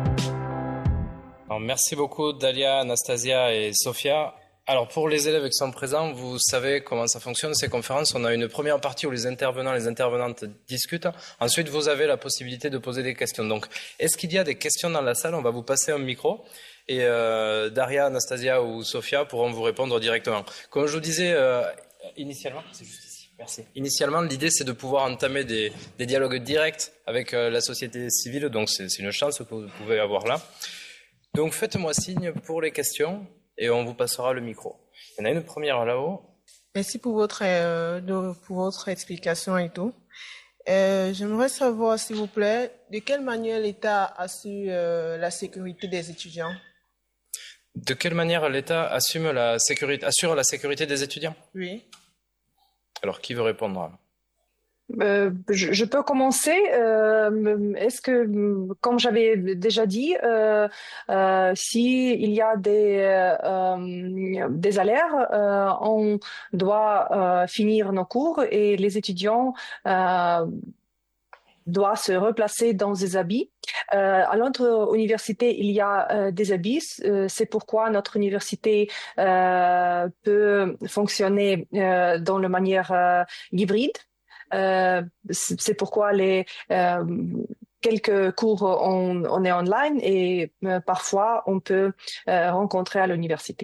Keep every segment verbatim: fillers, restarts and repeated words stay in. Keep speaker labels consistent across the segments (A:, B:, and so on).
A: Alors, merci beaucoup Dalia, Anastasia et Sofia. Alors pour les élèves qui sont présents, vous savez comment ça fonctionne ces conférences. On a une première partie où les intervenants, les intervenantes discutent. Ensuite, vous avez la possibilité de poser des questions. Donc, est-ce qu'il y a des questions dans la salle? On va vous passer un micro et euh, Daria, Anastasia ou Sofia pourront vous répondre directement. Comme je vous disais euh, initialement, c'est juste ici. Merci. Initialement, l'idée c'est de pouvoir entamer des, des dialogues directs avec euh, la société civile. Donc, c'est, c'est une chance que vous pouvez avoir là. Donc, faites-moi signe pour les questions. Et on vous passera le micro. Il y en a une première là-haut.
B: Merci pour votre, euh, de, pour votre explication et tout. Euh, j'aimerais savoir, s'il vous plaît, de quelle manière l'État assure euh, la sécurité des étudiants?
A: De quelle manière l'État assume la sécurité, assure la sécurité des étudiants?
B: Oui.
A: Alors, qui veut répondre?
C: Euh, je, je peux commencer. Euh, est-ce que, comme j'avais déjà dit, euh, euh, si il y a des euh, des alertes, euh, on doit euh, finir nos cours et les étudiants euh, doivent se replacer dans des habits. Euh, à notre université, il y a euh, des habits. Euh, c'est pourquoi notre université euh, peut fonctionner euh, dans la manière euh, hybride. Euh, c'est pourquoi les euh, quelques cours on, on est online et euh, parfois on peut euh, rencontrer à l'université.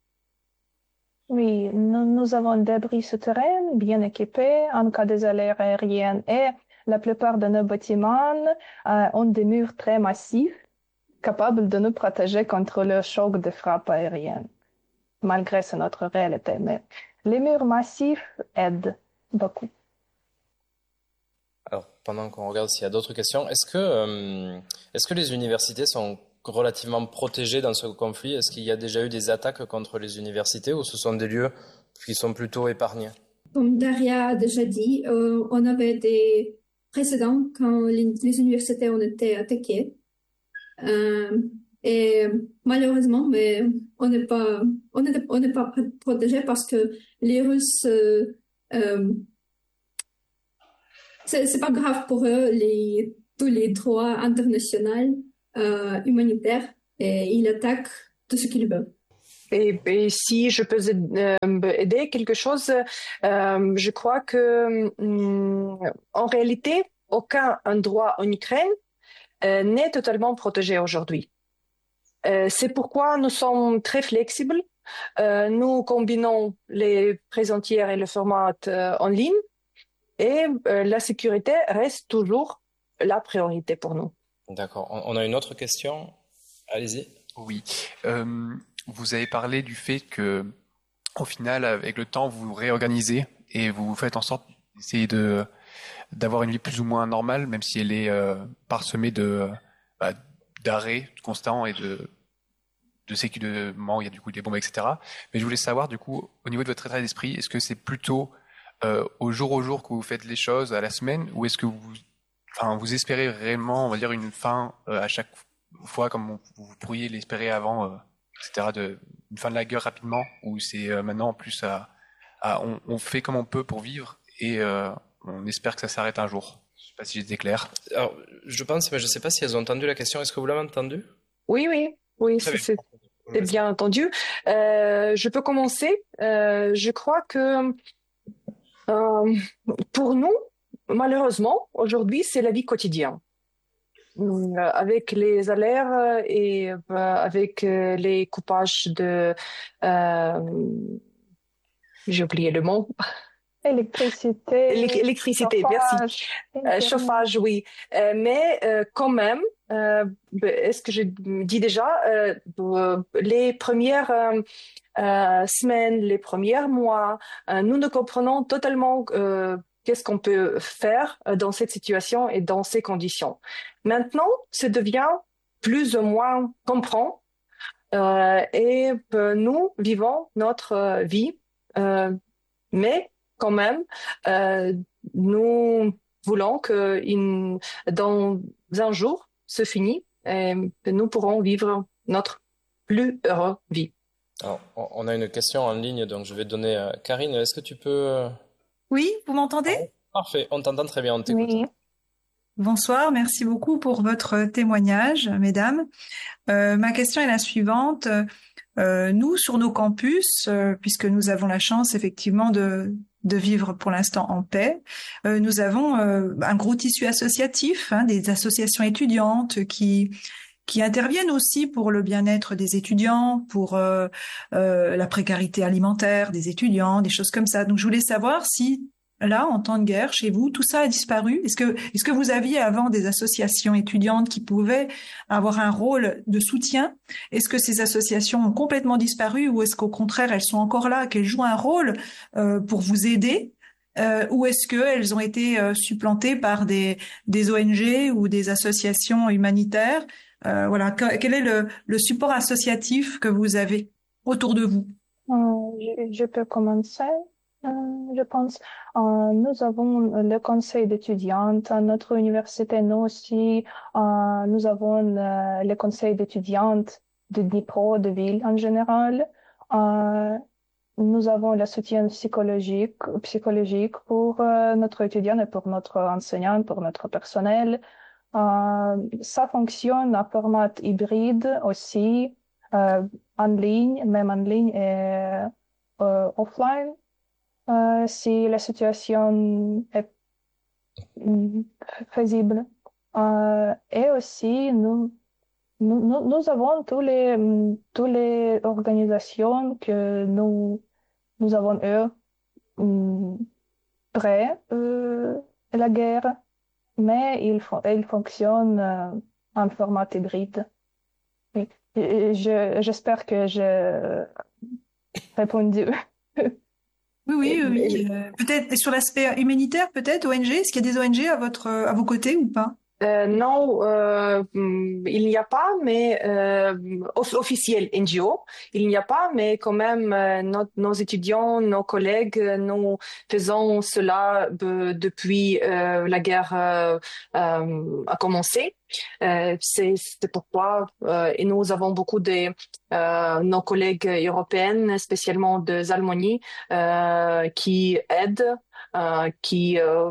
D: Oui, nous, nous avons des abris souterrains bien équipés en cas des alertes aériennes et la plupart de nos bâtiments euh, ont des murs très massifs capables de nous protéger contre le choc de frappe aérienne, malgré c'est notre réalité. Mais les murs massifs aident beaucoup.
A: Alors, pendant qu'on regarde s'il y a d'autres questions, est-ce que, euh, est-ce que les universités sont relativement protégées dans ce conflit? Est-ce qu'il y a déjà eu des attaques contre les universités ou ce sont des lieux qui sont plutôt épargnés?
E: Comme Daria a déjà dit, euh, on avait des précédents quand les, les universités ont été attaquées. Euh, et malheureusement, mais on n'est pas, on n'est, on n'est pas protégé parce que les Russes, euh, euh, c'est, c'est pas grave pour eux, les, tous les droits internationaux, euh, humanitaires, et ils attaquent tout ce qu'ils veulent.
C: Et, et si je peux aider quelque chose, euh, je crois que euh, en réalité, aucun endroit en Ukraine euh, n'est totalement protégé aujourd'hui. Euh, c'est pourquoi nous sommes très flexibles. Euh, nous combinons les présentiels et le format euh, en ligne et euh, la sécurité reste toujours la priorité pour nous.
A: D'accord. On a une autre question. Allez-y.
F: Oui. Euh, vous avez parlé du fait que, au final, avec le temps, vous vous réorganisez et vous faites en sorte d'essayer de d'avoir une vie plus ou moins normale, même si elle est euh, parsemée de bah, d'arrêts constants et de de séculement, il y a du coup des bombes, et cetera. Mais je voulais savoir, du coup, au niveau de votre état d'esprit, est-ce que c'est plutôt euh, au jour au jour que vous faites les choses, à la semaine, ou est-ce que vous, enfin, vous espérez réellement, on va dire, une fin euh, à chaque fois, comme vous pourriez l'espérer avant, euh, et cetera, de, une fin de la guerre rapidement, ou c'est euh, maintenant en plus à, à on, on fait comme on peut pour vivre et euh, on espère que ça s'arrête un jour. Je sais pas si j'étais clair.
A: Alors, je pense, mais je sais pas si elles ont entendu la question. Est-ce que vous l'avez entendu?
C: Oui, oui, oui, c'est, c'est, c'est bien entendu. Euh, je peux commencer. Euh, je crois que euh, pour nous, malheureusement, aujourd'hui, c'est la vie quotidienne. Euh, avec les alertes et euh, avec euh, les coupages de... Euh, j'ai oublié le mot.
D: Électricité.
C: Électricité,
D: chauffage,
C: merci. Euh, chauffage, oui. Euh, mais euh, quand même, euh, est-ce que je dis déjà, euh, les premières euh, euh, semaines, les premiers mois, euh, nous ne comprenons totalement euh, qu'est-ce qu'on peut faire dans cette situation et dans ces conditions. Maintenant, ça devient plus ou moins comprend euh, et euh, nous vivons notre euh, vie, euh, mais quand même, euh, nous voulons que in, dans un jour, se finit et nous pourrons vivre notre plus heureuse vie.
A: Alors, on a une question en ligne, donc je vais donner à Karine. Est-ce que tu peux...
G: Oui, vous m'entendez?
A: Parfait, on t'entend très bien, on t'écoute.
D: Oui.
G: Bonsoir, merci beaucoup pour votre témoignage, mesdames. Euh, ma question est la suivante. Euh, nous, sur nos campus, euh, puisque nous avons la chance effectivement de, de vivre pour l'instant en paix, euh, nous avons euh, un gros tissu associatif, hein, des associations étudiantes qui qui interviennent aussi pour le bien-être des étudiants, pour euh, euh, la précarité alimentaire des étudiants, des choses comme ça. Donc, je voulais savoir si là, en temps de guerre, chez vous, tout ça a disparu. Est-ce que, est-ce que vous aviez avant des associations étudiantes qui pouvaient avoir un rôle de soutien? Est-ce que ces associations ont complètement disparu ou est-ce qu'au contraire, elles sont encore là, qu'elles jouent un rôle euh, pour vous aider? Euh, ou est-ce qu'elles ont été euh, supplantées par des, des O N G ou des associations humanitaires? Euh, voilà, que- quel est le, le support associatif que vous avez autour de vous?
D: Euh, je, je peux commencer, euh, je pense. Euh, nous avons le conseil d'étudiantes à notre université. Nous aussi, euh, nous avons euh, le conseil d'étudiantes de Dnipro, de ville en général. Euh, nous avons le soutien psychologique, psychologique pour euh, notre étudiant et pour notre enseignant, pour notre personnel. Euh, ça fonctionne en format hybride aussi, euh, en ligne, même en ligne et euh, offline, euh, si la situation est mm, faisible. Euh, et aussi, nous, nous, nous, nous avons tous les, mm, tous les organisations que nous, nous avons eues mm, près euh, de la guerre, mais il, fon- il fonctionne euh, en format hybride. Oui. Et je, j'espère que j'ai répondu.
G: Oui, oui, oui. oui. Euh, peut-être et sur l'aspect humanitaire, peut-être O N G. Est-ce qu'il y a des O N G à votre à vos côtés ou pas?
C: Euh, non, euh, mm, il n'y a pas, mais euh, off- officiel N G O, il n'y a pas, mais quand même, euh, nos, nos étudiants, nos collègues, euh, nous faisons cela euh, depuis euh, la guerre euh, euh, a commencé. Euh, c'est c'est pourquoi, euh, et nous avons beaucoup de euh, nos collègues européennes, spécialement de Zalmonie, euh, qui aident euh, qui euh,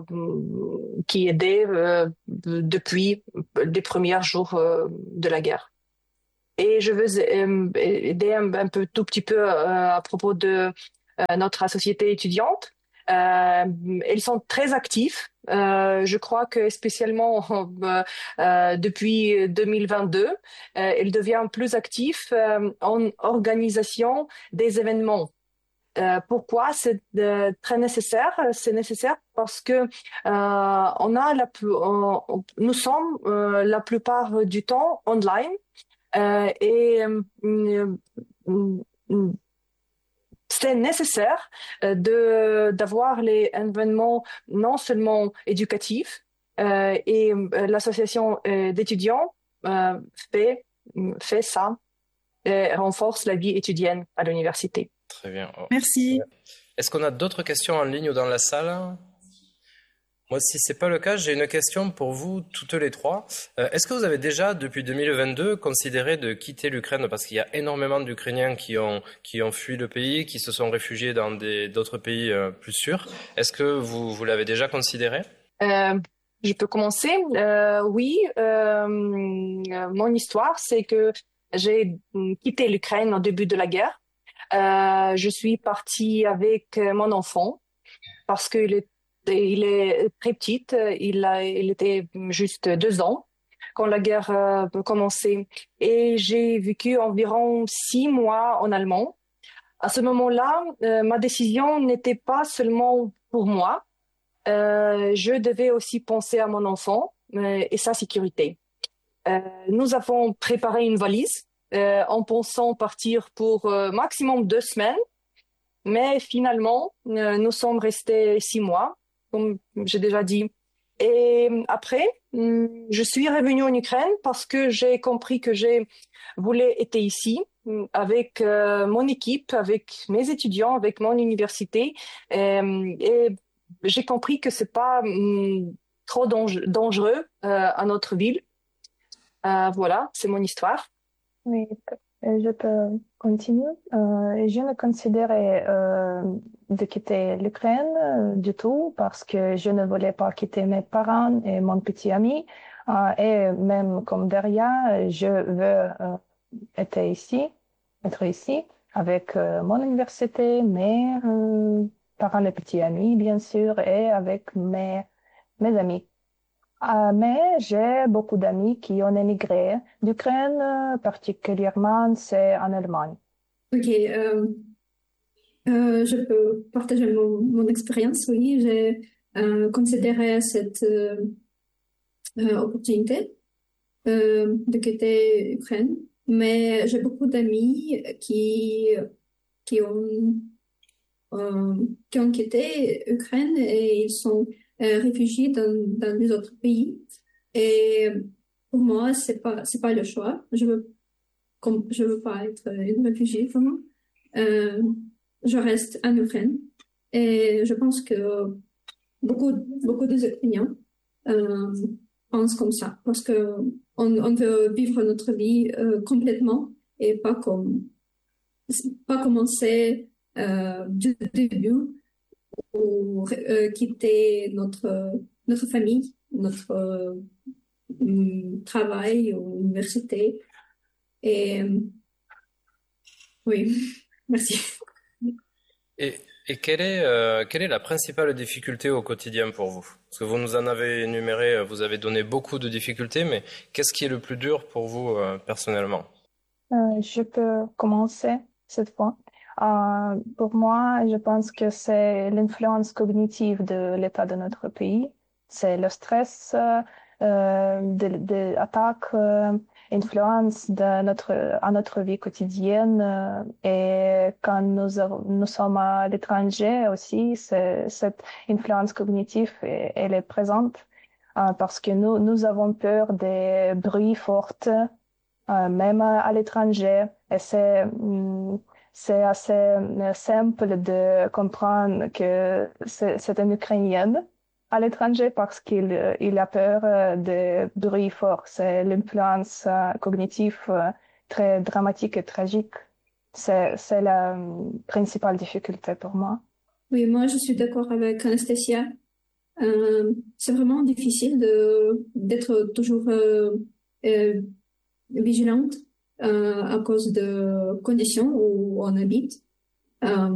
C: qui aidait euh, depuis les premiers jours euh, de la guerre. Et je veux euh, aider un, un peu tout petit peu euh, à propos de euh, notre société étudiante. Euh, ils sont très actifs. Euh, je crois que spécialement euh, euh, depuis deux mille vingt-deux, euh, ils deviennent plus actifs euh, en organisation des événements. Euh, pourquoi c'est euh, très nécessaire? C'est nécessaire parce que euh, on a la plus, on- on- nous sommes euh, la plupart du temps online euh, et euh, euh, euh, c'est nécessaire euh, de d'avoir les événements non seulement éducatifs euh, et euh, l'association euh, d'étudiants euh, fait fait ça et renforce la vie étudienne à l'université.
A: Très bien. Oh.
G: Merci.
A: Est-ce qu'on a d'autres questions en ligne ou dans la salle? Moi, si c'est pas le cas, j'ai une question pour vous toutes les trois. Euh, est-ce que vous avez déjà, depuis deux mille vingt-deux, considéré de quitter l'Ukraine? Parce qu'il y a énormément d'Ukrainiens qui ont, qui ont fui le pays, qui se sont réfugiés dans des, d'autres pays euh, plus sûrs. Est-ce que vous, vous l'avez déjà considéré?
C: Euh, je peux commencer. Euh, oui, euh, mon histoire, c'est que j'ai quitté l'Ukraine au début de la guerre. Euh, je suis partie avec mon enfant parce qu'il est, il est très petit. Il a, il était juste deux ans quand la guerre a commencé. Et j'ai vécu environ six mois en Allemagne. À ce moment-là, euh, ma décision n'était pas seulement pour moi. Euh, je devais aussi penser à mon enfant euh, et sa sécurité. Euh, nous avons préparé une valise euh, en pensant partir pour euh, maximum deux semaines, mais finalement, euh, nous sommes restés six mois, comme j'ai déjà dit. Et après, hum, je suis revenue en Ukraine parce que j'ai compris que je voulais être ici hum, avec euh, mon équipe, avec mes étudiants, avec mon université. Euh, et j'ai compris que c'est pas hum, trop dange- dangereux euh, à notre ville. Euh, voilà, c'est mon histoire.
D: Oui, euh, je peux continuer. Euh, je me considérais euh, de quitter l'Ukraine euh, du tout parce que je ne voulais pas quitter mes parents et mon petit ami. Euh, et même comme Daria, je veux euh, être ici, être ici avec euh, mon université, mes euh, parents et petits amis, bien sûr, et avec mes, mes amis. Euh, mais j'ai beaucoup d'amis qui ont émigré d'Ukraine, euh, particulièrement c'est en Allemagne.
E: Ok, euh, euh, je peux partager mon, mon expérience. Oui, j'ai euh, considéré cette euh, euh, opportunité euh, de quitter l'Ukraine, mais j'ai beaucoup d'amis qui, qui ont, euh, qui ont quitté l'Ukraine et ils sont euh, réfugiés dans, dans les autres pays. Et pour moi, c'est pas, c'est pas le choix. Je veux, comme, je veux pas être une réfugiée, vraiment. Euh, je reste en Ukraine et je pense que beaucoup, beaucoup des Ukrainiens euh, pensent comme ça parce que on, on veut vivre notre vie euh, complètement et pas comme pas commencer euh, du début ou euh, quitter notre notre famille, notre euh, travail ou université et oui, merci.
A: Et, et quelle est, euh, quelle est la principale difficulté au quotidien pour vous? Parce que vous nous en avez énuméré, vous avez donné beaucoup de difficultés, mais qu'est-ce qui est le plus dur pour vous euh, personnellement?
D: Euh, je peux commencer cette fois. Euh, pour moi, je pense que c'est l'influence cognitive de l'état de notre pays. C'est le stress, euh, de, de attaques, euh, influence de notre, à notre vie quotidienne. Euh, et quand nous, avons- nous sommes à l'étranger aussi, c'est, cette influence cognitive, elle, elle est présente. Euh, parce que nous, nous avons peur des bruits forts, euh, même à, à l'étranger. Et c'est, hum, c'est assez euh, simple de comprendre que c'est, c'est une Ukrainienne à l'étranger parce qu'il euh, il a peur euh, des bruits forts. C'est l'influence euh, cognitive euh, très dramatique et tragique. C'est, c'est la hum, principale difficulté pour moi.
E: Oui, moi je suis d'accord avec Anastasia. Euh, c'est vraiment difficile de d'être toujours euh, euh, vigilante euh, à cause de conditions où on habite. Euh,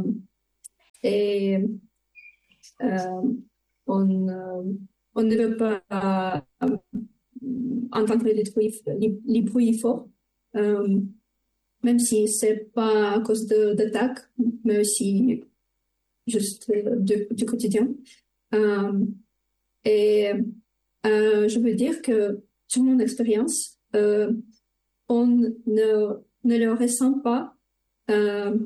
E: et euh, on, euh, on ne veut pas euh, entendre les bruits, les, les bruits forts, euh, même si c'est pas à cause de, d'attaques, mais aussi juste euh, du, du quotidien. Euh, et euh, je veux dire que, sur mon expérience, euh, on ne, ne le ressent pas euh,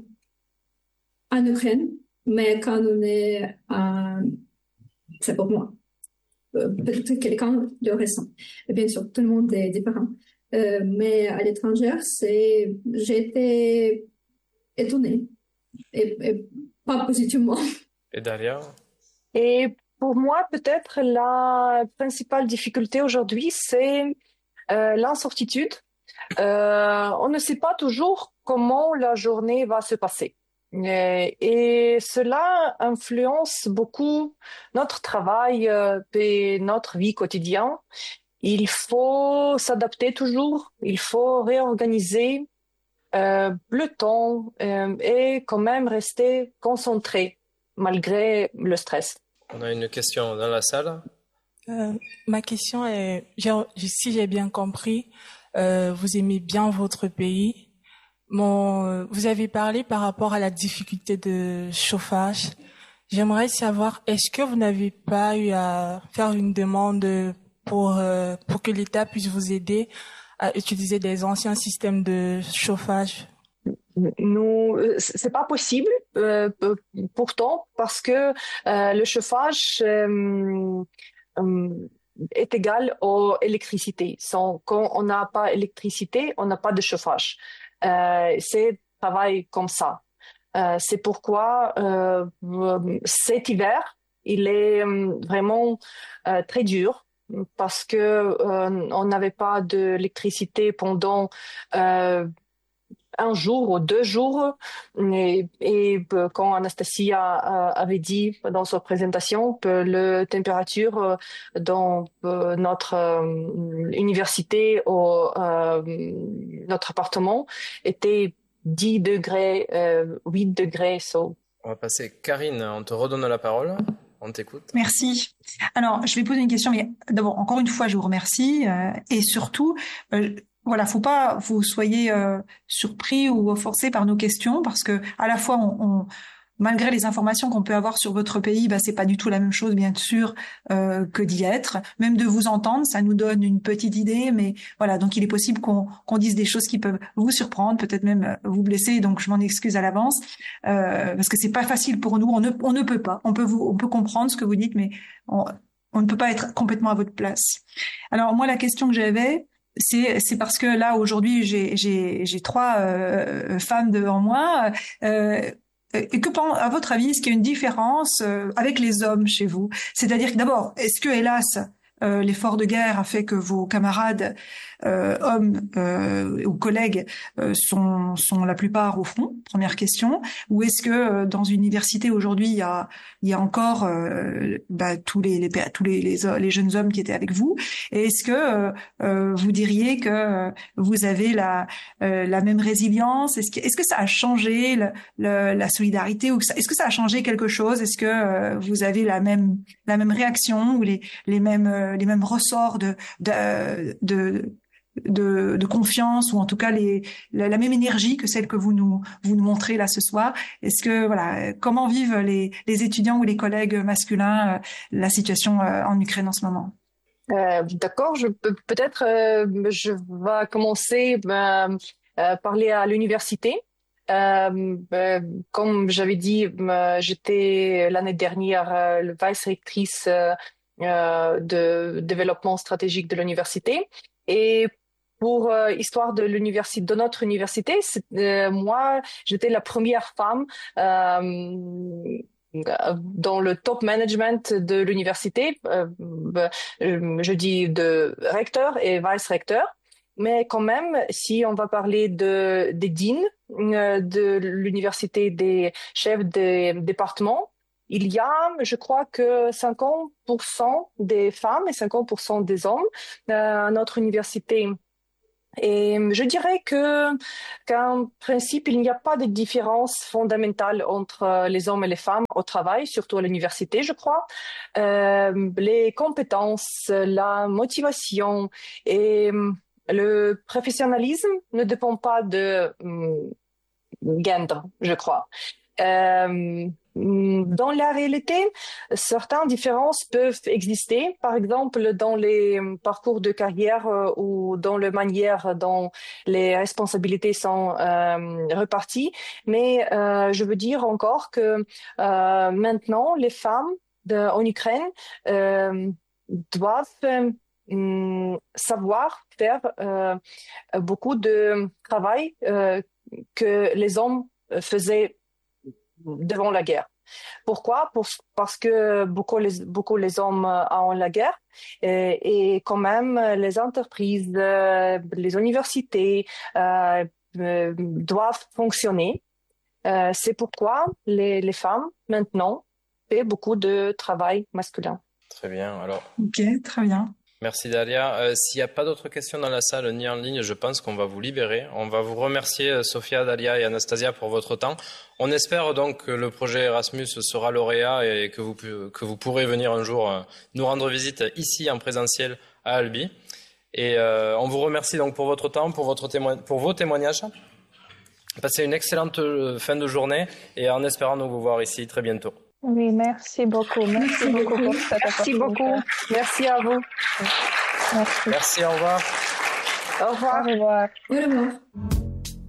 E: en Ukraine, mais quand on est en... C'est pour moi. Euh, peut-être que quelqu'un le ressent. Et bien sûr, tout le monde est différent. Euh, mais à l'étranger, c'est... j'ai été étonnée. Et, et pas positivement.
A: Et Daria?
C: Et pour moi, peut-être la principale difficulté aujourd'hui, c'est euh, l'incertitude. Euh, on ne sait pas toujours comment la journée va se passer. Et, et cela influence beaucoup notre travail euh, et notre vie quotidienne. Il faut s'adapter toujours, il faut réorganiser euh, le temps euh, et quand même rester concentré malgré le stress.
A: On a une question dans la salle.
H: Euh, ma question est, j'ai- si j'ai bien compris, euh, vous aimez bien votre pays. Mon, euh, vous avez parlé par rapport à la difficulté de chauffage. J'aimerais savoir, est-ce que vous n'avez pas eu à faire une demande pour, euh, pour que l'État puisse vous aider à utiliser des anciens systèmes de chauffage?
C: Nous, euh, c'est pas possible euh, p- pourtant parce que euh, le chauffage euh, euh, est égal à l'électricité. Sans, quand on n'a pas d'électricité, on n'a pas de chauffage. Euh, c'est travail comme ça. Euh, c'est pourquoi euh, cet hiver, il est euh, vraiment euh, très dur parce que euh, on n'avait pas d'électricité pendant euh, un jour ou deux jours. Et, et quand Anastasia avait dit dans sa présentation que la température dans notre université ou notre appartement était dix degrés, huit degrés. So.
A: On va passer. Karine, on te redonne la parole. On t'écoute.
G: Merci. Alors, je vais poser une question, mais d'abord, encore une fois, je vous remercie. Euh, et surtout, euh, voilà, faut pas vous soyez euh, surpris ou forcés par nos questions, parce que à la fois, on, on malgré les informations qu'on peut avoir sur votre pays, bah c'est pas du tout la même chose, bien sûr, euh, que d'y être. Même de vous entendre, ça nous donne une petite idée, mais voilà, donc il est possible qu'on qu'on dise des choses qui peuvent vous surprendre, peut-être même vous blesser. Donc je m'en excuse à l'avance, euh, parce que c'est pas facile pour nous. On ne on ne peut pas. On peut vous on peut comprendre ce que vous dites, mais on, on ne peut pas être complètement à votre place. Alors moi, la question que j'avais, c'est c'est parce que là aujourd'hui j'ai j'ai j'ai trois euh, femmes devant moi. Euh, Et que, à votre avis, est-ce qu'il y a une différence avec les hommes chez vous? C'est-à-dire que d'abord, est-ce que, hélas, euh, l'effort de guerre a fait que vos camarades euh, hommes euh, ou collègues euh, sont, sont la plupart au front? Première question. Ou est-ce que euh, dans une université aujourd'hui, il y a, il y a encore euh, bah, tous les, les tous les, les les jeunes hommes qui étaient avec vous? Et est-ce que euh, euh, vous diriez que euh, vous avez la euh, la même résilience? Est-ce que est-ce que ça a changé le, le, la solidarité, ou ça, est-ce que ça a changé quelque chose? Est-ce que euh, vous avez la même la même réaction ou les les mêmes euh, les mêmes ressorts de de de de, de confiance, ou en tout cas les, la, la même énergie que celle que vous nous vous nous montrez là ce soir? Est-ce que voilà, comment vivent les les étudiants ou les collègues masculins euh, la situation euh, en Ukraine en ce moment?
C: Euh, d'accord, je peux peut-être euh, je vais commencer ben, euh, parler à l'université. Euh, euh, comme j'avais dit, euh, j'étais l'année dernière euh, le vice-rectrice euh, euh, de développement stratégique de l'université. Et pour euh, histoire de l'université, de notre université, euh, moi, j'étais la première femme euh, dans le top management de l'université. Euh, je dis de recteur et vice-recteur. Mais quand même, si on va parler de des deans euh, de l'université, des chefs des départements, il y a, je crois que cinquante pour cent des femmes et cinquante pour cent des hommes euh, à notre université. Et je dirais que, qu'en principe, il n'y a pas de différence fondamentale entre les hommes et les femmes au travail, surtout à l'université, je crois. Euh, les compétences, la motivation et le professionnalisme ne dépend pas de um, gender, je crois. Euh, Dans la réalité, certaines différences peuvent exister, par exemple dans les parcours de carrière euh, ou dans la manière dont les responsabilités sont euh, réparties. Mais euh, je veux dire encore que euh, maintenant, les femmes de, en Ukraine euh, doivent euh, savoir faire euh, beaucoup de travail euh, que les hommes faisaient devant la guerre. Pourquoi? Pour, parce que beaucoup les, beaucoup les hommes ont la guerre et, et quand même les entreprises, euh, les universités euh, euh, doivent fonctionner. Euh, c'est pourquoi les, les femmes maintenant font beaucoup de travail masculin.
A: Très bien. Alors.
G: Ok, très bien.
A: Merci Dalia. Euh, s'il n'y a pas d'autres questions dans la salle ni en ligne, je pense qu'on va vous libérer. On va vous remercier, Sofia, Dalia et Anastasia, pour votre temps. On espère donc que le projet Erasmus sera lauréat et que vous, que vous pourrez venir un jour nous rendre visite ici en présentiel à Albi. Et euh, on vous remercie donc pour votre temps, pour, votre témoin- pour vos témoignages. Passez une excellente fin de journée et en espérant nous vous voir ici très bientôt.
D: Oui, merci beaucoup. Merci beaucoup pour cette
C: Merci beaucoup. Merci à vous.
D: Merci.
A: Merci, au revoir.
C: Au revoir.
D: Au revoir.
E: Au revoir.